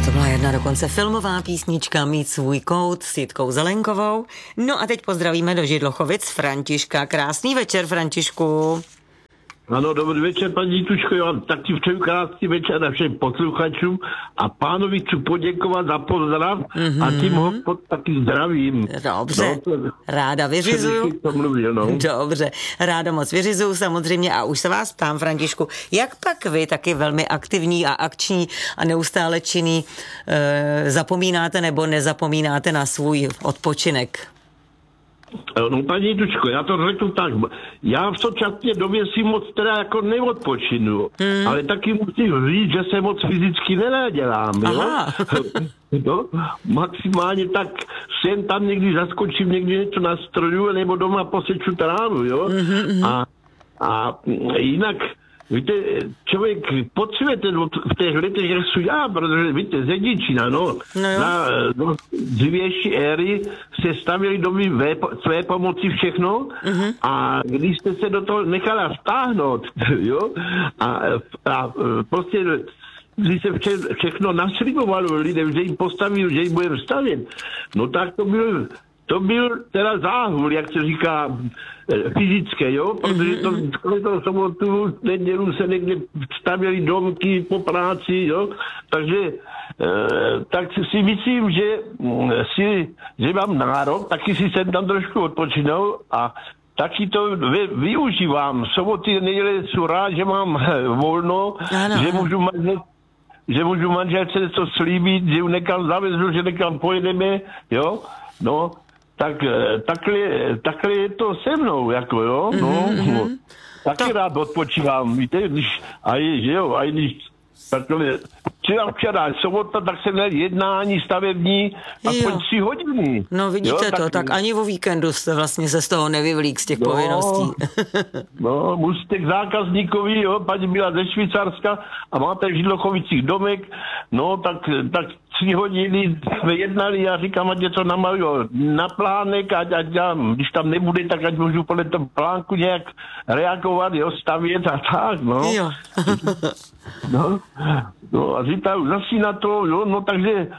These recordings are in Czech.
To byla jedna dokonce filmová písnička Mít svůj kout s Jitkou Zelenkovou. No a teď pozdravíme do Židlochovic Františka. Krásný večer, Františku. Ano, dobrý večer, paní Tuško, já vám taky přeju krásný večer a všem posluchačům a pánovi chci poděkovat za pozdrav a tím ho taky zdravím. Dobře, ráda vyřizuju. Dobře, ráda moc vyřizuju samozřejmě a už se vás ptám, Františku, jak pak vy, taky velmi aktivní a akční a neustále činný, zapomínáte nebo nezapomínáte na svůj odpočinek? No, paní Tučko, já to řeknu tak. Já v současné době si moc teda jako neodpočinu, ale taky musím říct, že se moc fyzicky nenadělám, jo? No, maximálně tak sem tam někdy zaskočím, někdy něco nastroju, nebo doma poseču trávu, jo? A jinak, víte, člověk potřebuje v těch letech, jak jsou já, protože víte, z Děčína, na dřívější éry se stavěly domy své pomoci všechno a když jste se do toho nechala vtáhnout, jo, a prostě když se všechno naslibovalo lidem, že jim postavil, že jim budeme stavět, no tak to byl teda záhul, jak se říká, fyzické, jo, protože to sobotu, nedělu se někde stavěly domky po práci, jo, takže tak si myslím, že mám nárok, taky si jsem tam trošku odpočinul a taky to využívám. Soboty, neděle jsou rád, že mám volno, že můžu manželce to slíbit, že ji někam zavezu, že někam pojedeme, jo, no, tak takhle je to se mnou, jako jo, taky rád odpočívám, víte, a když takhle, včera sobota, tak jsem měl jednání stavební aspoň 3 hodiny. No vidíte jo, to, tak ani o víkendu jste vlastně se z toho nevyvlík z těch povinností. Musíte k zákazníkovi, jo, paní byla ze Švýcarska a máte v Židlochovicích domek, no tak 3 hodiny jsme jednali, já říkám, ať je to namaluju na plánek, ať když tam nebude, tak ať můžu podle toho plánku nějak reagovat, jo, stavět a tak, no. Jo. No a říkám, zase na to, jo, no takže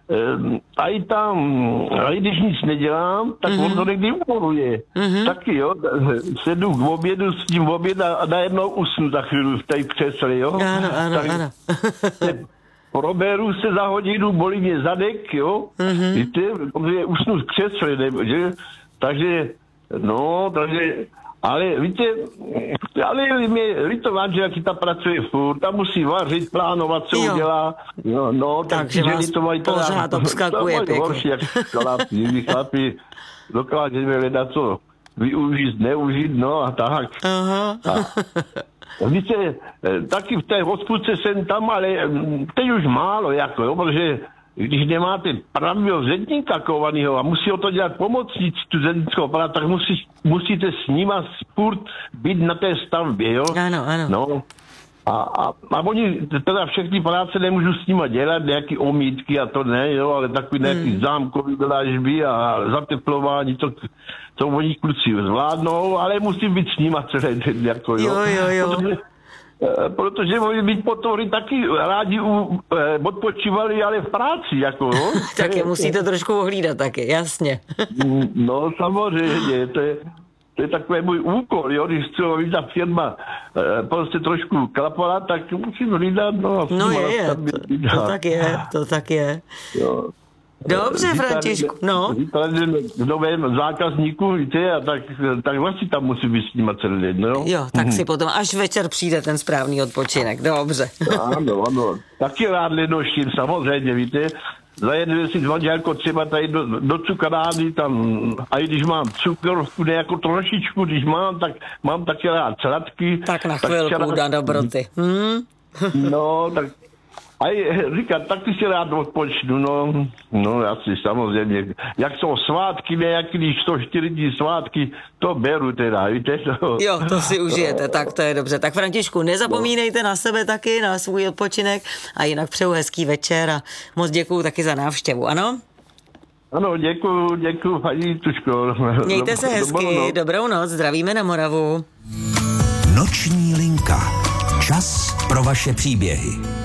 a i když nic nedělám, tak on to někdy umoruje. Taky, jo, sedu k obědu, s tím oběd a najednou usnu za chvíli v té křesle, jo. Ano. Proberu se za hodinu, bolí mě zadek, jo, víte, protože usnu v křesle, že? Takže, ale víte, ale mě líto manželky, ta pracuje furt, ta musí vařit, plánovat, co udělá, takže vás pořád obskakuje pěkně. Jak chlapi dokážeme hledat, co využít, neužít, no a tak. Víte, taky v té hospodce jsem tam, ale teď už málo, jako, jo, protože když nemáte pravého zedníka kovanýho a musí o to dělat pomocníci tu zednickou aparát, tak musíte s nima spurt být na té stavbě, jo? Ano. No. A oni teda všechny práce nemůžu s nima dělat, nějaký omítky a to ne, jo, ale takový nějaký zámkový dlážby a zateplování, to oni kluci zvládnou, ale musím být s nima celý den, jako, jo. Protože mohli být potory taky rádi odpočívali, ale v práci, jako, jo. Tak je musíte trošku ohlídat taky, jasně. No, samozřejmě, to je takový můj úkol, jo, když chci, aby ta firma prostě trošku klapala, tak musím hlídat, no. To tak je. Jo. Dobře, Františku, no. V novém zákazníku, víte, a tak vlastně tam musí být s nima celý den, no. Jo, tak si potom až večer přijde ten správný odpočinek, dobře. Ano. Taky rád lenoštím, samozřejmě, víte. Zajedeme si s manželkou třeba tady do cukrárny tam, a i když mám cukrovku nějakou trošičku, když mám, tak mám taky rád sladky. Tak na chvilku na dobroty. No, tak a říkám, tak ty si rád odpočnu, no asi samozřejmě. Jak jsou svátky nějaký, když jsou 4 dní svátky, to beru teda, víte. Jo, to si užijete, tak to je dobře. Tak Františku, nezapomínejte na sebe taky, na svůj odpočinek a jinak přeju hezký večer a moc děkuju taky za návštěvu, ano? Ano, děkuju, paní Tuško. Mějte se hezky, dobrou noc, zdravíme na Moravu. Noční linka. Čas pro vaše příběhy.